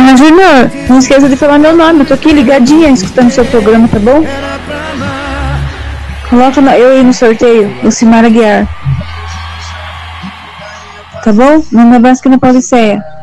Ana Júnior, não esqueça de falar meu nome. Eu tô aqui ligadinha, escutando seu programa, tá bom? Coloca eu aí no sorteio, o Simara Guiar. Tá bom? Manda um abraço aqui na Pauliceia.